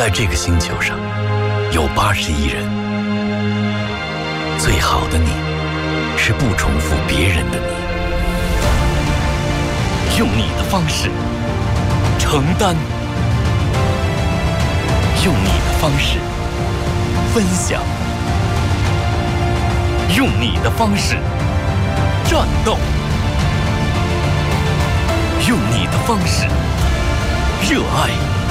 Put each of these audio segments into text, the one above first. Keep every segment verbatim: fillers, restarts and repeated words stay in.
在这个星球上有八十亿人，最好的你是不重复别人的你，用你的方式承担，用你的方式分享，用你的方式战斗，用你的方式热爱，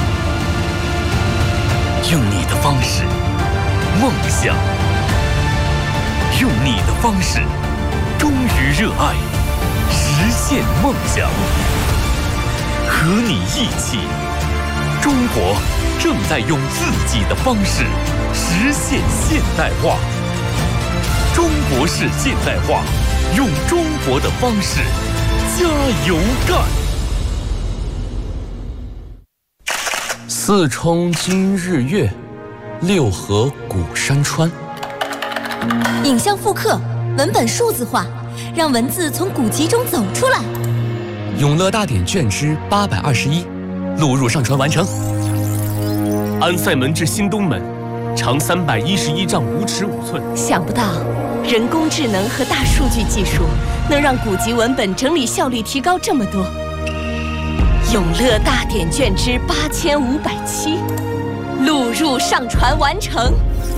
用你的方式梦想，用你的方式忠于热爱，实现梦想。和你一起，中国正在用自己的方式实现现代化。中国式现代化，用中国的方式加油干。四冲今日月，六合古山川。 影像复刻，文本数字化，让文字从古籍中走出来。 永乐大典卷之八百二十一，录入上传完成。 安塞门至新东门，长三百一十一丈五尺五寸。 想不到，人工智能和大数据技术能让古籍文本整理效率提高这么多。永乐大典卷之八千五百七，录入上传完成。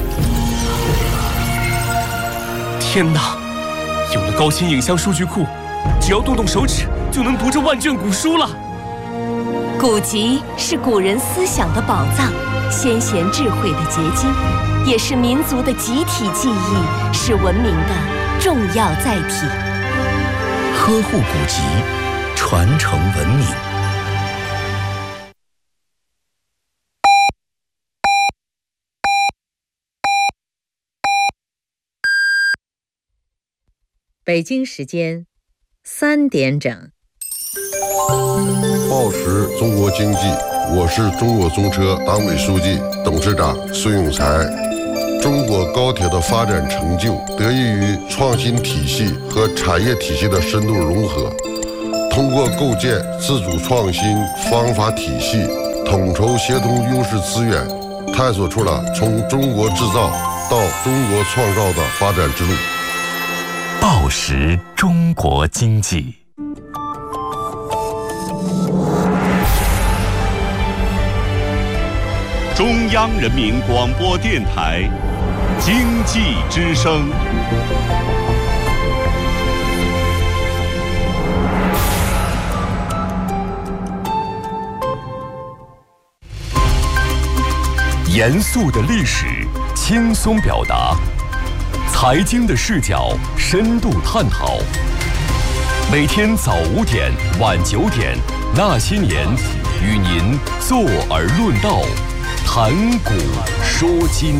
天哪！有了高清影像数据库，只要动动手指就能读这万卷古书了。 古籍是古人思想的宝藏，先贤智慧的结晶，也是民族的集体记忆，是文明的重要载体。 呵护古籍，传承文明。 北京时间三点整。 报时中国经济，我是中国中车党委书记、董事长孙永才。中国高铁的发展成就得益于创新体系和产业体系的深度融合，通过构建自主创新方法体系，统筹协同优势资源，探索出了从中国制造到中国创造的发展之路。 报时中国经济。 中央人民广播电台经济之声。 严肃的历史，轻松表达；财经的视角，深度探讨。每天早五点、晚九点，那些年，与您坐而论道，谈古说今。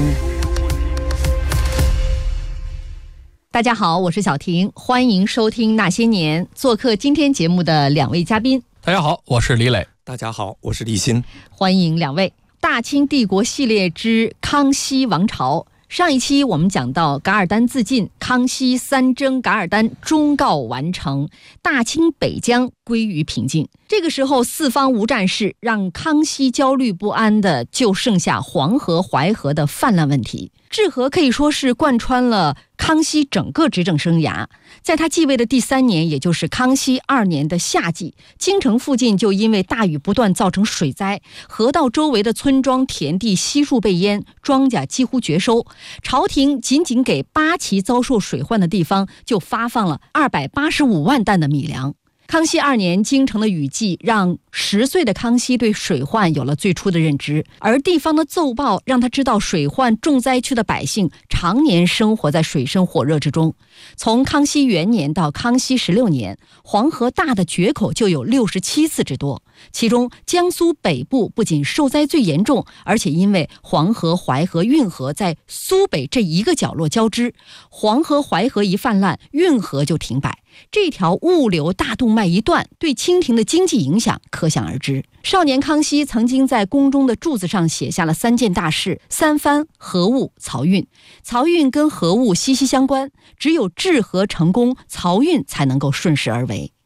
大家好，我是小婷，欢迎收听《那些年》。做客今天节目的两位嘉宾。 大家好，我是李磊。 大家好，我是李欣。 欢迎两位。大清帝国系列之康熙王朝。上一期我们讲到噶尔丹自尽，康熙三征噶尔丹终告完成，大清北疆归于平静。这个时候四方无战事，让康熙焦虑不安的就剩下黄河、淮河的泛滥问题。治河可以说是贯穿了康熙整个执政生涯。在他继位的第三年，也就是康熙二年的夏季，京城附近就因为大雨不断造成水灾，河道周围的村庄田地悉数被淹，庄稼几乎绝收。朝廷仅仅给八旗遭受水患的地方就发放了二百八十五万担的米粮。康熙二年，京城的雨季让十岁的康熙对水患有了最初的认知，而地方的奏报让他知道水患重灾区的百姓常年生活在水深火热之中。从康熙元年到康熙十六年，黄河大的决口就有六十七次之多，其中江苏北部不仅受灾最严重，而且因为黄河、淮河、运河在苏北这一个角落交织，黄河、淮河一泛滥，运河就停摆。这条物流大动脉一断，对清廷的经济影响可想而知。少年康熙曾经在宫中的柱子上写下了三件大事：三藩、河务、漕运。漕运跟河务息息相关，只有治河成功，漕运才能够顺势而为。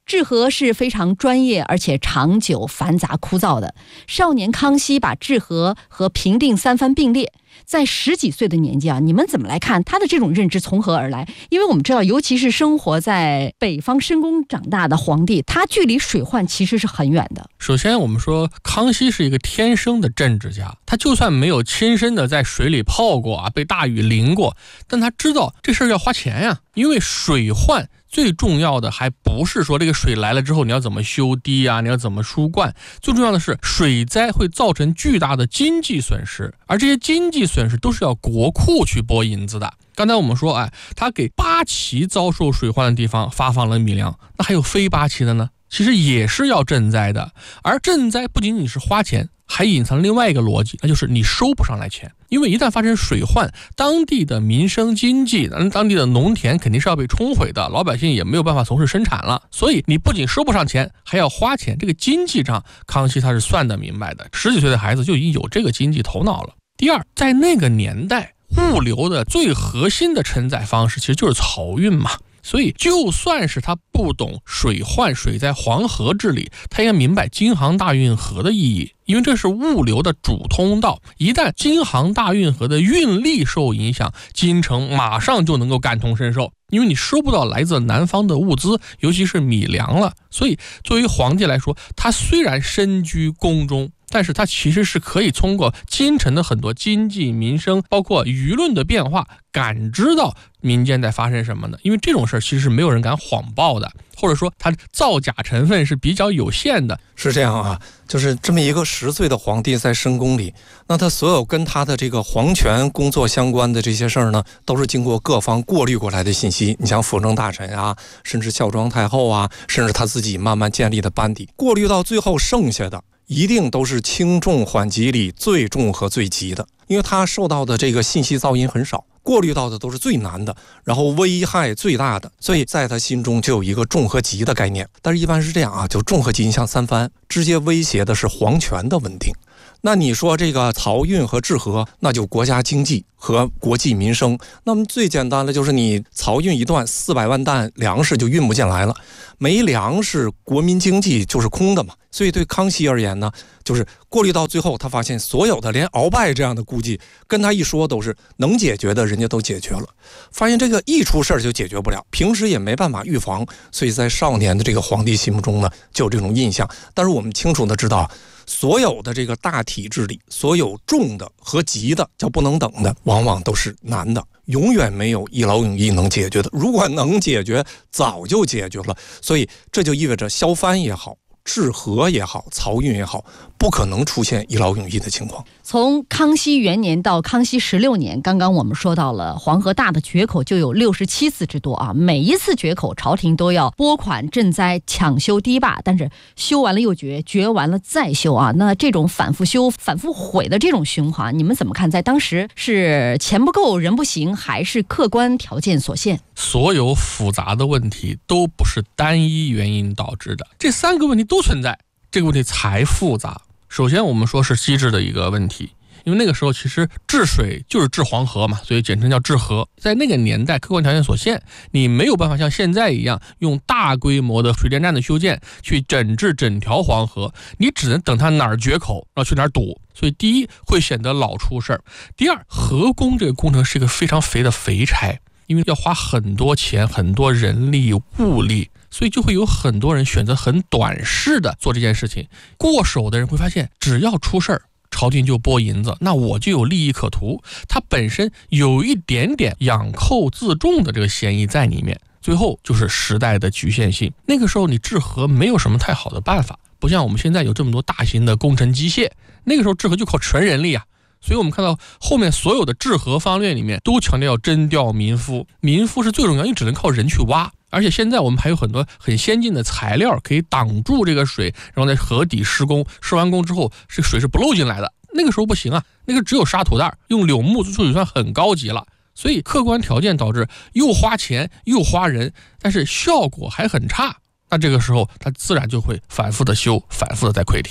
治河是非常专业而且长久、繁杂枯燥的。少年康熙把治河和平定三藩并列，在十几岁的年纪啊，你们怎么来看他的这种认知从何而来？因为我们知道，尤其是生活在北方深宫长大的皇帝，他距离水患其实是很远的。 首先我们说康熙是一个天生的政治家，他就算没有亲身的在水里泡过啊，被大雨淋过，但他知道这事儿要花钱呀，因为水患最重要的还不是说这个水来了之后你要怎么修堤啊，你要怎么疏灌，最重要的是水灾会造成巨大的经济损失，而这些经济损失都是要国库去拨银子的。刚才我们说，哎，他给八旗遭受水患的地方发放了米粮，那还有非八旗的呢，其实也是要赈灾的。而赈灾不仅仅是花钱，还隐藏另外一个逻辑，那就是你收不上来钱。因为一旦发生水患，当地的民生经济，当地的农田肯定是要被冲毁的，老百姓也没有办法从事生产了，所以你不仅收不上钱，还要花钱，这个经济账康熙他是算得明白的，十几岁的孩子就已经有这个经济头脑了。第二，在那个年代，物流的最核心的承载方式其实就是漕运嘛，所以就算是他不懂水患水灾黄河治理，他也明白京杭大运河的意义，因为这是物流的主通道，一旦京杭大运河的运力受影响，京城马上就能够感同身受，因为你收不到来自南方的物资，尤其是米粮了。所以作为皇帝来说，他虽然身居宫中，但是他其实是可以通过京城的很多经济民生包括舆论的变化，感知到民间在发生什么呢？因为这种事其实是没有人敢谎报的，或者说它造假成分是比较有限的。 是这样啊，就是这么一个十岁的皇帝在深宫里，那他所有跟他的这个皇权工作相关的这些事儿呢，都是经过各方过滤过来的信息。你像辅政大臣啊，甚至孝庄太后啊，甚至他自己慢慢建立的班底，过滤到最后剩下的一定都是轻重缓急里最重和最急的，因为他受到的这个信息噪音很少，过滤到的都是最难的，然后危害最大的，所以在他心中就有一个重和急的概念。但是一般是这样啊，就重和急，像三藩直接威胁的是皇权的稳定。那你说这个漕运和治河，那就国家经济和国计民生。那么最简单的就是你漕运一段，四百万担粮食就运不进来了，没粮食，国民经济就是空的嘛。所以对康熙而言呢，就是过滤到最后，他发现所有的连鳌拜这样的估计，跟他一说都是能解决的，人家都解决了。发现这个一出事儿就解决不了，平时也没办法预防，所以在少年的这个皇帝心目中呢，就有这种印象。但是我们清楚的知道，所有的这个大体制里，所有重的和急的叫不能等的，往往都是难的，永远没有一劳永逸能解决的。如果能解决，早就解决了。所以这就意味着削藩也好，治河也好，漕运也好，不可能出现一劳永逸的情况。 从康熙元年到康熙十六年，刚刚我们说到了黄河大的决口就有六十七次之多啊！每一次决口，朝廷都要拨款赈灾、抢修堤坝，但是修完了又决，决完了再修啊！那这种反复修、反复毁的这种循环，你们怎么看？在当时是钱不够、人不行，还是客观条件所限？ 所有复杂的问题都不是单一原因导致的，这三个问题都存在，这个问题才复杂。首先我们说是机制的一个问题，因为那个时候其实治水就是治黄河嘛，所以简称叫治河。在那个年代客观条件所限，你没有办法像现在一样用大规模的水电站的修建去整治整条黄河，你只能等它哪儿决口然后去哪儿堵。所以第一会显得老出事儿，第二河工这个工程是一个非常肥的肥差，因为要花很多钱很多人力物力，所以就会有很多人选择很短视的做这件事情。过手的人会发现，只要出事儿，朝廷就拨银子，那我就有利益可图，它本身有一点点养寇自重的这个嫌疑在里面。最后就是时代的局限性，那个时候你治河没有什么太好的办法，不像我们现在有这么多大型的工程机械，那个时候治河就靠纯人力啊。所以我们看到后面所有的治河方略里面都强调要征调民夫，民夫是最重要，因为只能靠人去挖。而且现在我们还有很多很先进的材料可以挡住这个水，然后在河底施工，施完工之后这水是不漏进来的。那个时候不行啊，那个只有沙土袋，用柳木就算很高级了。所以客观条件导致又花钱又花人，但是效果还很差，那这个时候它自然就会反复的修，反复的在溃堤了。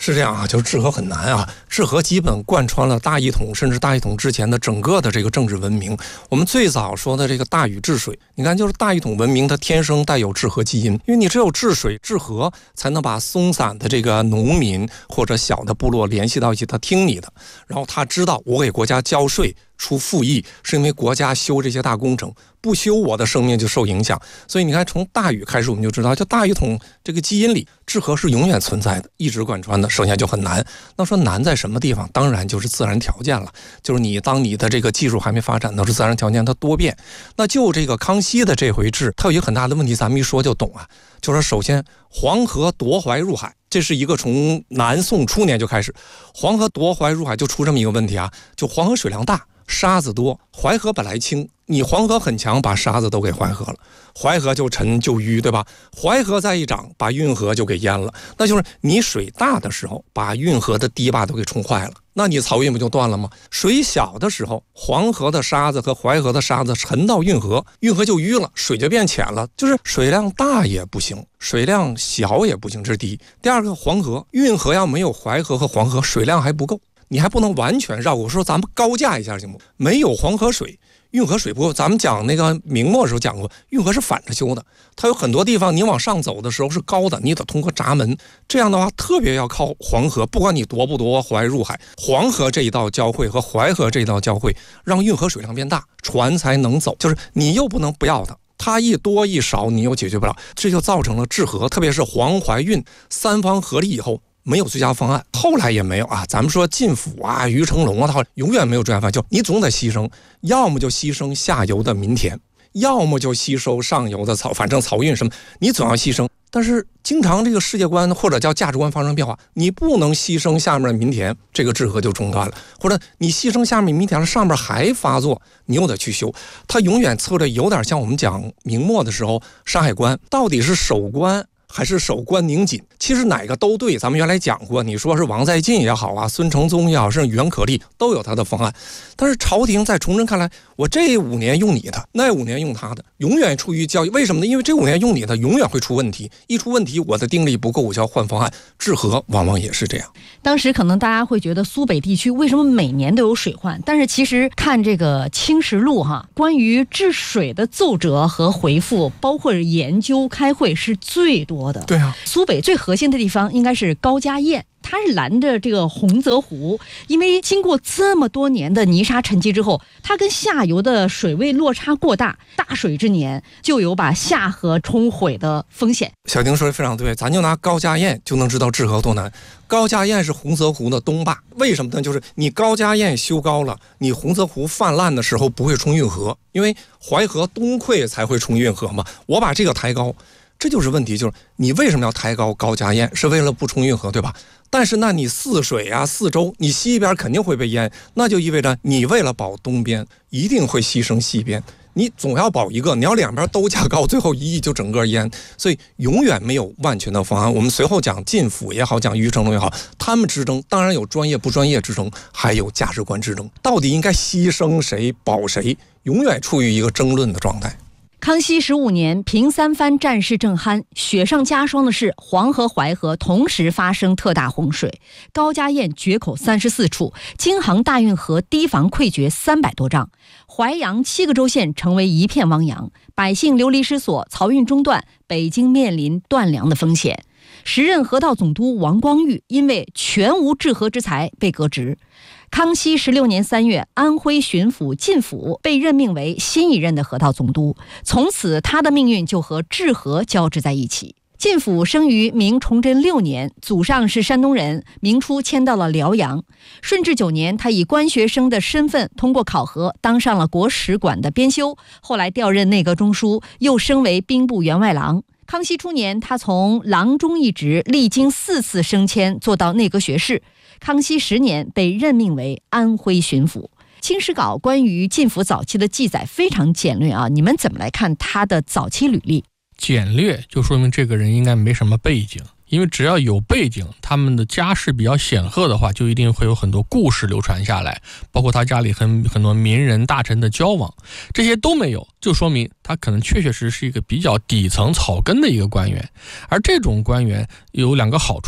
是这样啊，就是治和很难啊。治和基本贯穿了大一统，甚至大一统之前的整个的这个政治文明。我们最早说的这个大禹治水，你看就是大一统文明，它天生带有治和基因，因为你只有治水治和，才能把松散的这个农民或者小的部落联系到一起，他听你的，然后他知道我给国家交税出赋役，是因为国家修这些大工程，不修我的生命就受影响。所以你看，从大禹开始，我们就知道，就大一统这个基因里，治和是永远存在的，一直贯穿的。首先就很难，那说难在什么地方？当然就是自然条件了，就是你当你的这个技术还没发展，都是自然条件它多变。那就这个康熙的这回治，它有一个很大的问题，咱们一说就懂啊。就是首先黄河夺淮入海，这是一个从南宋初年就开始，黄河夺淮入海就出这么一个问题啊，就黄河水量大，沙子多，淮河本来轻，你黄河很强，把沙子都给淮河了，淮河就沉就淤，对吧？淮河再一涨，把运河就给淹了。那就是你水大的时候，把运河的堤坝都给冲坏了，那你漕运不就断了吗？水小的时候，黄河的沙子和淮河的沙子沉到运河，运河就淤了，水就变浅了。就是水量大也不行，水量小也不行，这是第一。第二个，黄河运河要没有淮河和黄河，水量还不够，你还不能完全绕过。说咱们高架一下行不？没有黄河水，运河水不够。咱们讲那个明末的时候讲过，运河是反着修的，它有很多地方你往上走的时候是高的，你得通过闸门，这样的话特别要靠黄河，不管你夺不夺淮入海，黄河这一道交汇和淮河这一道交汇，让运河水量变大，船才能走。就是你又不能不要它，它一多一少你又解决不了，这就造成了治和，特别是黄淮运三方合力以后，没有最佳方案，后来也没有啊。咱们说晋府啊、于成龙啊，他永远没有最佳方案，就你总得牺牲，要么就牺牲下游的民田，要么就吸收上游的漕，反正漕运什么，你总要牺牲。但是经常这个世界观或者叫价值观发生变化，你不能牺牲下面的民田，这个治和就中断了；或者你牺牲下面民田了，上面还发作，你又得去修。它永远策略有点像我们讲明末的时候山海关，到底是守关还是守关宁紧，其实哪个都对。咱们原来讲过，你说是王在晋也好啊，孙承宗也好，甚至袁可立都有他的方案。但是朝廷在崇祯看来，我这五年用你的，那五年用他的，永远处于交易。为什么呢？因为这五年用你的，永远会出问题。一出问题，我的定力不够，我就要换方案。治和往往也是这样。 当时可能大家会觉得苏北地区为什么每年都有水患？但是其实看这个《清实录》哈，关于治水的奏折和回复，包括研究开会是最多。 对啊， 苏北最核心的地方应该是高家堰，它是拦着这个洪泽湖，因为经过这么多年的泥沙沉积之后，它跟下游的水位落差过大，大水之年就有把下河冲毁的风险。 小丁说的非常对，咱就拿高家堰就能知道治和多难。高家堰是洪泽湖的东坝，为什么呢？就是你高家堰修高了，你洪泽湖泛滥的时候不会冲运河，因为淮河东溃才会冲运河嘛。我把这个抬高，这就是问题，就是你为什么要抬高高家堰？是为了不冲运河，对吧？但是那你泗水啊、泗州，你西边肯定会被淹，那就意味着你为了保东边，一定会牺牲西边。你总要保一个，你要两边都加高，最后一役就整个淹，所以永远没有万全的方案。我们随后讲晋府也好，讲于成龙也好，他们之争当然有专业不专业之争，还有价值观之争，到底应该牺牲谁保谁，永远处于一个争论的状态。 康熙十五年，平三藩战事正酣，雪上加霜的是黄河、淮河同时发生特大洪水，高家堰决口三十四处，京杭大运河堤防溃决三百多丈，淮扬七个州县成为一片汪洋，百姓流离失所，漕运中断，北京面临断粮的风险。时任河道总督王光裕因为全无治和之才被革职。康熙十六年三月，安徽巡抚靳辅被任命为新一任的河道总督，从此他的命运就和治和交织在一起。靳辅生于明崇祯六年，祖上是山东人，明初迁到了辽阳。顺治九年，他以官学生的身份通过考核，当上了国史馆的编修，后来调任内阁中书，又升为兵部员外郎。康熙初年，他从郎中一职历经四次升迁，做到内阁学士。康熙十年被任命为安徽巡抚。清史稿关于靳辅早期的记载非常简略啊，你们怎么来看他的早期履历？ 简略就说明这个人应该没什么背景，因为只要有背景，他们的家世比较显赫的话，就一定会有很多故事流传下来，包括他家里很很多名人大臣的交往，这些都没有，就说明他可能确确实实是一个比较底层草根的一个官员。而这种官员有两个好处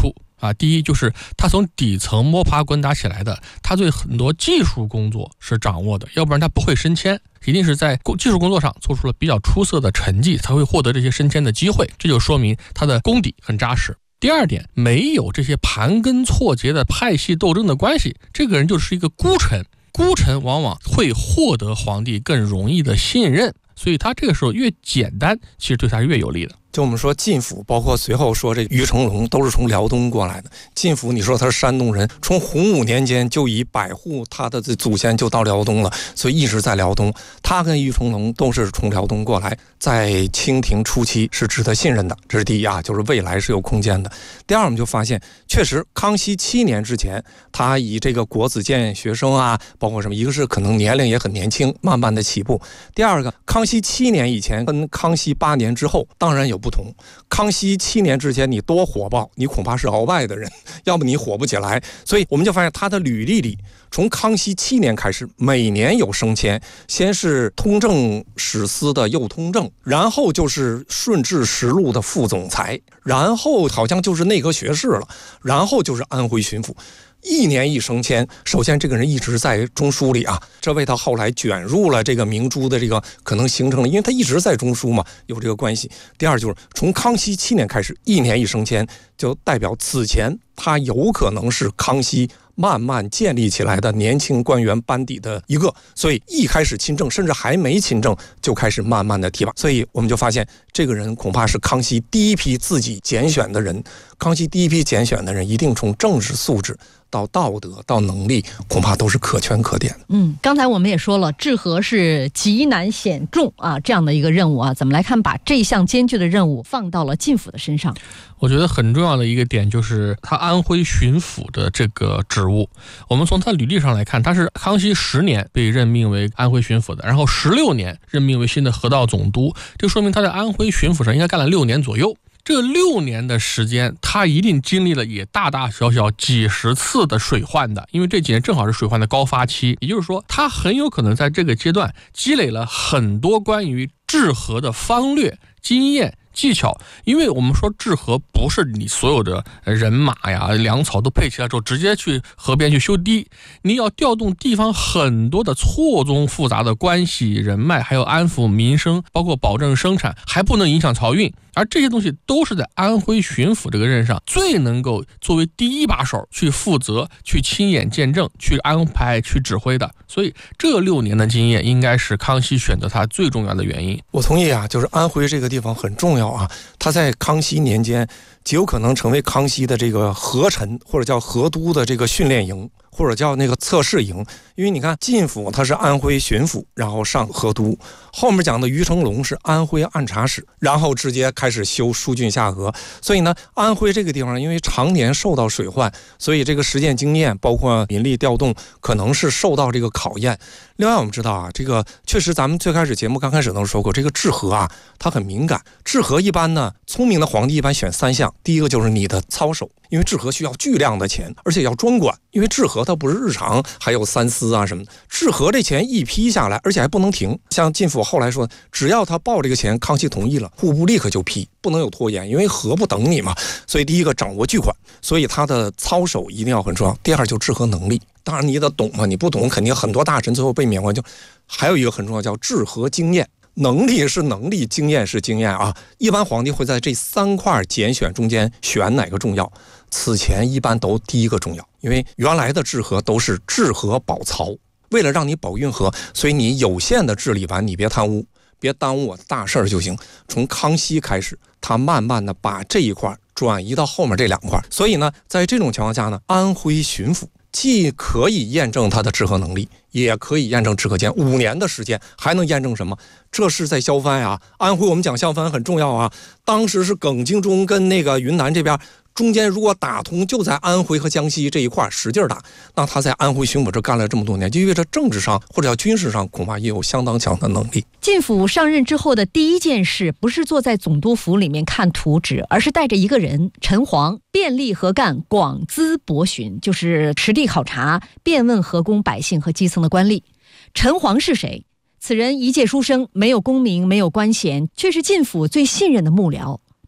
啊，第一就是他从底层摸爬滚打起来的，他对很多技术工作是掌握的，要不然他不会升迁，一定是在技术工作上做出了比较出色的成绩，才会获得这些升迁的机会，这就说明他的功底很扎实。第二点，没有这些盘根错节的派系斗争的关系，这个人就是一个孤臣，孤臣往往会获得皇帝更容易的信任，所以他这个时候越简单，其实对他是越有利的。 就我们说晋府，包括随后说这于成龙，都是从辽东过来的。晋府你说他是山东人，从洪武年间就以百户他的祖先就到辽东了，所以一直在辽东。他跟于成龙都是从辽东过来，在清廷初期是值得信任的，这是第一啊，就是未来是有空间的。第二，我们就发现确实康熙七年之前，他以这个国子监学生啊，包括什么，一个是可能年龄也很年轻，慢慢的起步。第二个，康熙七年以前跟康熙八年之后当然有不同。康熙七年之前你多火爆，你恐怕是鳌拜的人，要不你火不起来。所以我们就发现他的履历里，从康熙七年开始，每年有升迁，先是通政史司的右通政，然后就是顺治实录的副总裁，然后好像就是内阁学士了，然后就是安徽巡抚。一年一升迁，首先这个人一直在中书里啊，这为他后来卷入了这个明珠的这个可能形成了，因为他一直在中书嘛，有这个关系。第二就是从康熙七年开始，一年一升迁，就代表此前他有可能是康熙慢慢建立起来的年轻官员班底的一个，所以一开始亲政，甚至还没亲政就开始慢慢的提拔，所以我们就发现这个人恐怕是康熙第一批自己拣选的人。康熙第一批拣选的人，一定从政治素质到道德到能力，恐怕都是可圈可点的。 嗯，刚才我们也说了，治和是极难险重啊，这样的一个任务啊，怎么来看把这项艰巨的任务放到了晋府的身上？ 我觉得很重要的一个点就是他安徽巡抚的这个职务。我们从他履历上来看，他是康熙十年被任命为安徽巡抚的，然后十六年任命为新的河道总督，这说明他在安徽巡抚上应该干了六年左右。这六年的时间，他一定经历了也大大小小几十次的水患的，因为这几年正好是水患的高发期，也就是说他很有可能在这个阶段积累了很多关于治河的方略、经验、技巧。因为我们说治河不是你所有的人马呀、粮草都配齐了之后直接去河边去修堤，你要调动地方很多的错综复杂的关系人脉，还有安抚民生，包括保证生产，还不能影响漕运，而这些东西都是在安徽巡抚这个任上最能够作为第一把手去负责、去亲眼见证、去安排、去指挥的。所以这六年的经验应该是康熙选择他最重要的原因。 我同意啊，就是安徽这个地方很重要啊，他在康熙年间极有可能成为康熙的这个河臣或者叫河都的这个训练营，或者叫那个测试营。因为你看晋府他是安徽巡抚，然后上河都，后面讲的于成龙是安徽按察使，然后直接开始修疏浚下河。所以呢，安徽这个地方因为常年受到水患，所以这个实践经验包括民力调动可能是受到这个考验。另外我们知道啊，这个确实咱们最开始节目刚开始都说过，这个治河啊它很敏感。治河一般呢，聪明的皇帝一般选三项，第一个就是你的操守，因为治河需要巨量的钱，而且要专管，因为治河它不是日常还有三司啊什么的，治河这钱一批下来，而且还不能停。像晋府后来说，只要他报这个钱，康熙同意了，户部立刻就批，不能有拖延，因为河不等你嘛。所以第一个掌握巨款，所以他的操守一定要很重要。第二就治河能力，当然你得懂嘛，你不懂肯定很多大臣最后被免官。就还有一个很重要叫治河经验。能力是能力，经验是经验啊。一般皇帝会在这三块拣选中间选哪个重要？此前一般都第一个重要，因为原来的治河都是治河保漕，为了让你保运河，所以你有限的治理完，你别贪污，别耽误我的大事儿就行。从康熙开始，他慢慢的把这一块转移到后面这两块，所以呢，在这种情况下呢，安徽巡抚既可以验证他的治河能力，也可以验证治河间。五年的时间还能验证什么？这是在削藩啊。安徽我们讲削藩很重要啊，当时是耿精忠跟那个云南这边中间如果打通，就在安徽和江西这一块使劲打，那他在安徽巡抚这干了这么多年，就意味着政治上或者叫军事上恐怕也有相当强的能力。 晋府上任之后的第一件事，不是坐在总督府里面看图纸，而是带着一个人陈黄遍历河干，广咨博询，就是实地考察，遍问河工百姓和基层的官吏。陈黄是谁？此人一介书生，没有功名，没有官衔，却是晋府最信任的幕僚。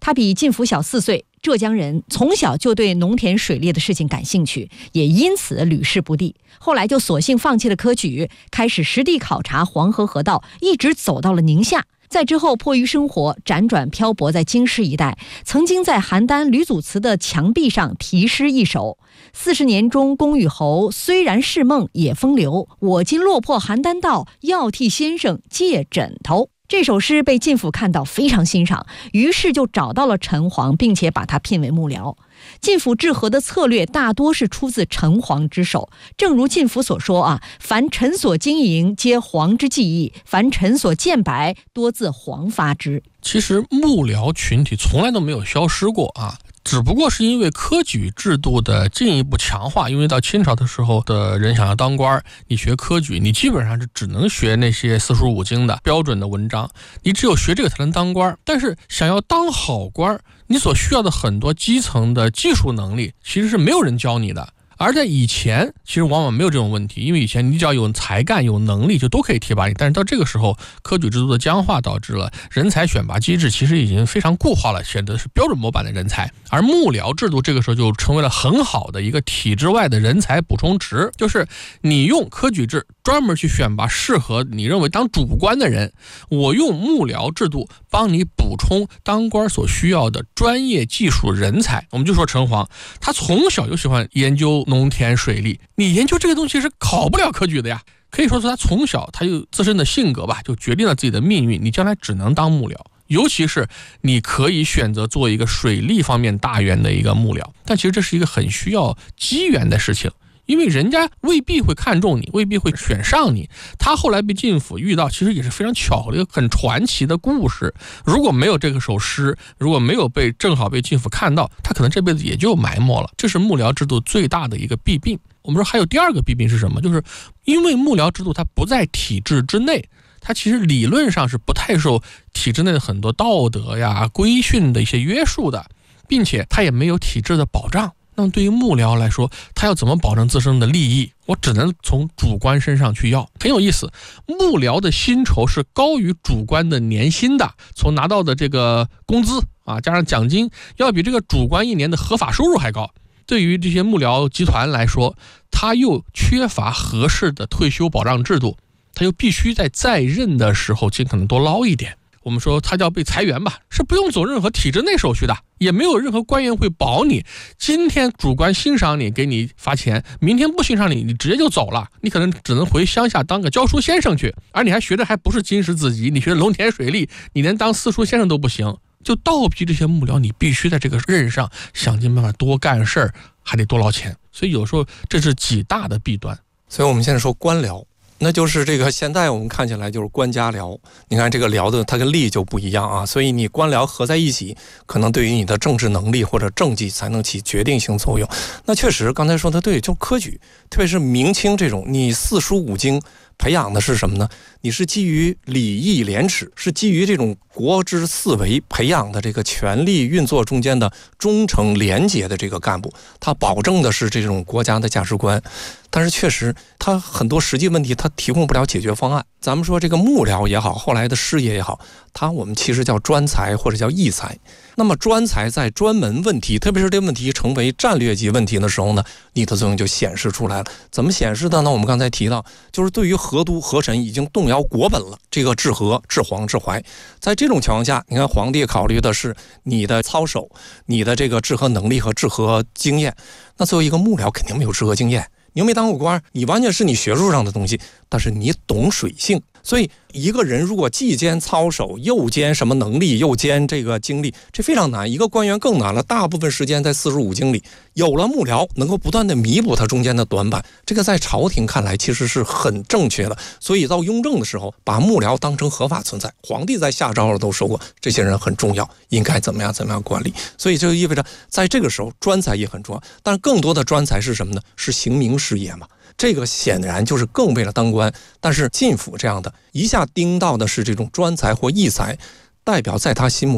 他比晋府小四岁，浙江人，从小就对农田水利的事情感兴趣，也因此屡试不第。后来就索性放弃了科举，开始实地考察黄河河道，一直走到了宁夏。再之后迫于生活，辗转漂泊在京师一带，曾经在邯郸吕祖祠的墙壁上题诗一首：四十年中公与侯，虽然是梦也风流，我今落魄邯郸道，要替先生借枕头。这首诗被晋府看到，非常欣赏，于是就找到了陈黄，并且把他聘为幕僚。晋府治河的策略大多是出自陈黄之手，正如晋府所说啊，凡臣所经营，皆黄之技艺；凡臣所见白，多自黄发之。 其实幕僚群体从来都没有消失过啊。只不过是因为科举制度的进一步强化，因为到清朝的时候的人想要当官，你学科举，你基本上是只能学那些四书五经的标准的文章，你只有学这个才能当官。但是想要当好官，你所需要的很多基层的技术能力，其实是没有人教你的。而在以前其实往往没有这种问题，因为以前你只要有才干有能力就都可以提拔你，但是到这个时候科举制度的僵化导致了人才选拔机制其实已经非常固化了，选的是标准模板的人才。而幕僚制度这个时候就成为了很好的一个体制外的人才补充池，就是你用科举制专门去选拔适合你认为当主官的人，我用幕僚制度帮你补充当官所需要的专业技术人才。我们就说陈黄，他从小就喜欢研究农田水利，你研究这个东西是考不了科举的呀。可以说是他从小他就自身的性格吧，就决定了自己的命运，你将来只能当幕僚。尤其是你可以选择做一个水利方面大员的一个幕僚，但其实这是一个很需要机缘的事情，因为人家未必会看中你，未必会选上你。他后来被晋府遇到，其实也是非常巧的一个很传奇的故事。如果没有这个首诗，如果没有被正好被晋府看到，他可能这辈子也就埋没了。这是幕僚制度最大的一个弊病。我们说还有第二个弊病是什么？就是因为幕僚制度它不在体制之内，它其实理论上是不太受体制内的很多道德呀规训的一些约束的，并且它也没有体制的保障。那么对于幕僚来说，他要怎么保证自身的利益？我只能从主官身上去要。很有意思，幕僚的薪酬是高于主官的年薪的，从拿到的这个工资啊加上奖金，要比这个主官一年的合法收入还高。对于这些幕僚集团来说，他又缺乏合适的退休保障制度，他又必须在在任的时候尽可能多捞一点。我们说他叫被裁员吧，是不用走任何体制内手续的，也没有任何官员会保你。今天主官欣赏你，给你发钱，明天不欣赏你，你直接就走了，你可能只能回乡下当个教书先生去，而你还学的还不是经史子集，你学的农田水利，你连当四书先生都不行。就倒逼这些幕僚，你必须在这个任上想尽办法多干事儿，还得多捞钱。所以有时候这是几大的弊端。 所以我们现在说官僚，那就是这个现在我们看起来就是官家僚。你看这个僚的它跟吏就不一样啊，所以你官僚合在一起，可能对于你的政治能力或者政绩才能起决定性作用。那确实刚才说的对，就科举，特别是明清这种，你四书五经培养的是什么呢？你是基于礼义廉耻，是基于这种国之四维培养的这个权力运作中间的忠诚廉洁的这个干部，他保证的是这种国家的价值观。但是确实他很多实际问题他提供不了解决方案。咱们说这个幕僚也好，后来的事业也好，他我们其实叫专才或者叫异才。那么专才在专门问题，特别是这个问题成为战略级问题的时候呢，你的作用就显示出来了。怎么显示的呢？我们刚才提到，就是对于河都河神已经动摇国本了，这个治河治黄治淮，在这种情况下，你看皇帝考虑的是你的操守，你的这个治河能力和治河经验。那作为一个幕僚肯定没有治河经验，你又没当过官，你完全是你学术上的东西，但是你懂水性。所以一个人如果既兼操守又兼什么能力又兼这个经历，这非常难。一个官员更难了，大部分时间在四书五经里，有了幕僚能够不断的弥补他中间的短板，这个在朝廷看来其实是很正确的。所以到雍正的时候把幕僚当成合法存在，皇帝在下诏了都说过这些人很重要，应该怎么样怎么样管理。所以这就意味着在这个时候专才也很重要，但是更多的专才是什么呢？是行名事业嘛。这个显然就是更为了当官。但是晋府这样的一下盯到的是这种专才或异才，代表在他心目中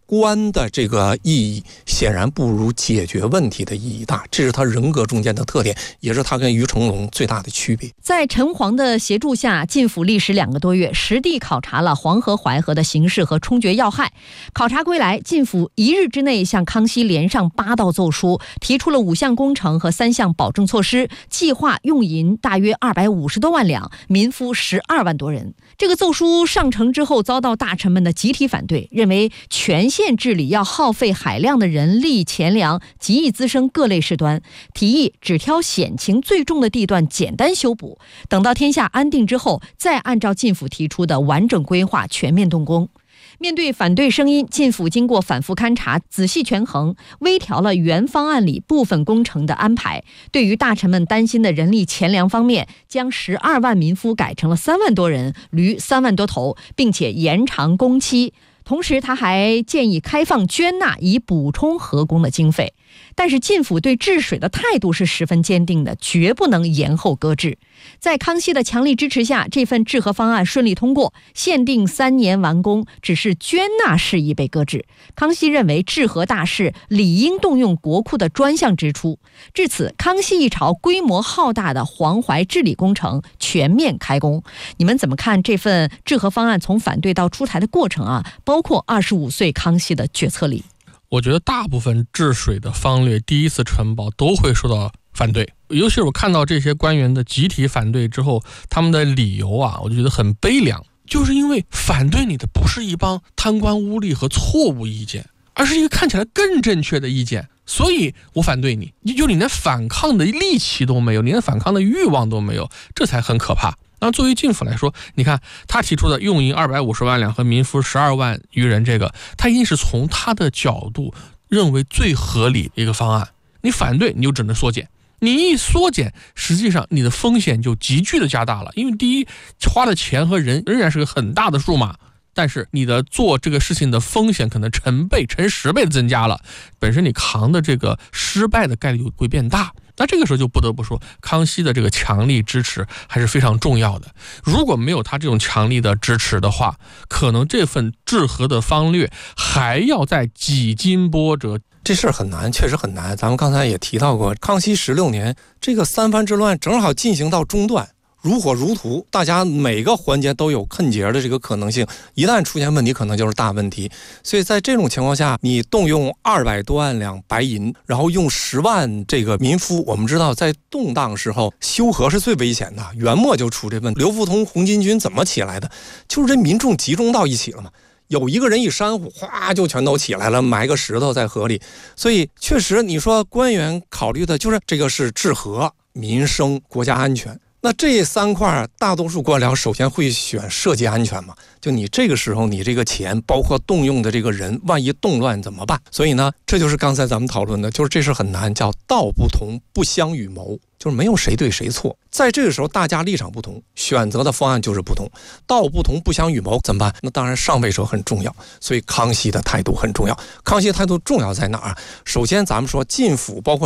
官的这个意义显然不如解决问题的意义大，这是他人格中间的特点，也是他跟于成龙最大的区别。 在陈璜的协助下，晋府历时两个多月，实地考察了黄河淮河的形势和冲决要害。考察归来，晋府一日之内向康熙连上八道奏书，提出了五项工程和三项保证措施，计划用银大约二百五十多万两，民夫十二万多人。这个奏书上呈之后，遭到大臣们的集体反对，认为全县治理要耗费海量的人力钱粮，极易滋生各类事端，提议只挑险情最重的地段简单修补，等到天下安定之后，再按照晋府提出的完整规划全面动工。面对反对声音，晋府经过反复勘察，仔细权衡，微调了原方案里部分工程的安排。对于大臣们担心的人力钱粮方面，将十二万民夫改成了三万多人，驴三万多头，并且延长工期。同时，他还建议开放捐纳，以补充河工的经费。但是晋府对治水的态度是十分坚定的，绝不能延后搁置。在康熙的强力支持下，这份治河方案顺利通过，限定三年完工，只是捐纳事宜被搁置。康熙认为治河大事理应动用国库的专项支出。至此，康熙一朝规模浩大的黄淮治理工程全面开工。你们怎么看这份治河方案从反对到出台的过程啊？包括二十五岁康熙的决策里。 我觉得大部分治水的方略第一次呈报都会受到反对，尤其是我看到这些官员的集体反对之后，他们的理由啊，我就觉得很悲凉，就是因为反对你的不是一帮贪官污吏和错误意见，而是一个看起来更正确的意见，所以我反对你，就你连反抗的力气都没有，你连反抗的欲望都没有，这才很可怕。那作为晋府来说，你看他提出的用银二百五十万两和民夫十二万余人，这个他一定是从他的角度认为最合理的一个方案。你反对，你就只能缩减，你一缩减，实际上你的风险就急剧的加大了。因为第一，花的钱和人仍然是个很大的数码，但是你的做这个事情的风险可能成倍、成十倍的增加了，本身你扛的这个失败的概率会变大。那这个时候就不得不说，康熙的这个强力支持还是非常重要的。如果没有他这种强力的支持的话，可能这份治河的方略还要再几经波折。 这事儿很难，确实很难。咱们刚才也提到过，康熙十六年，这个三藩之乱正好进行到中段，如火如荼，大家每个环节都有坑节的这个可能性，一旦出现问题，可能就是大问题。所以在这种情况下，你动用二百多万两白银，然后用十万这个民夫，我们知道在动荡时候修河是最危险的，元末就出这问题。刘福通、红巾军怎么起来的？就是这民众集中到一起了嘛。有一个人一煽乎，哗就全都起来了，埋个石头在河里。所以确实，你说官员考虑的就是这个是治河、民生、国家安全。那这三块，大多数官僚首先会选社稷安全嘛，就你这个时候你这个钱包括动用的这个人，万一动乱怎么办？所以呢，这就是刚才咱们讨论的，就是这事很难，叫道不同不相与谋，就是没有谁对谁错，在这个时候大家立场不同，选择的方案就是不同，道不同不相与谋怎么办？那当然上位者很重要，所以康熙的态度很重要。康熙的态度重要在哪儿？首先咱们说晋府包括